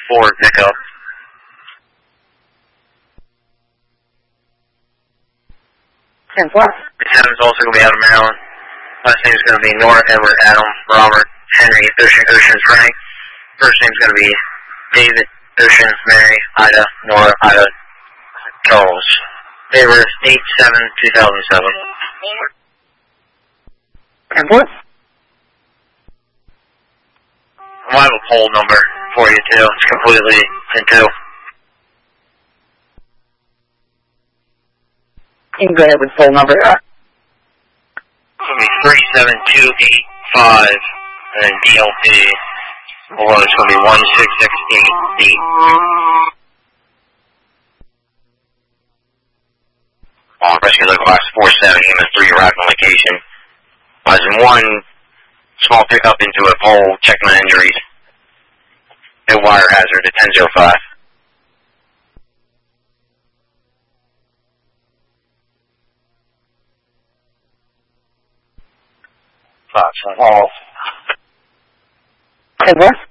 for pickup. And what? Adam's also going to be out of Maryland. Last name is going to be Nora, Edward, Adam, Robert, Henry, Ocean's Frank. First name is going to be David, Ocean, Mary, Ida, Nora, Ida, Charles. They were 8/7/2007. And what? I have a poll number for you too. It's completely into. You can go ahead with full number. It's going to be 37285, and then DLP. Although it's going to be 16688. Rescue local class 47, EMS 3 arrived on location. Was in one small pickup into a pole, checking on injuries. No wire hazard at 10:05. And what?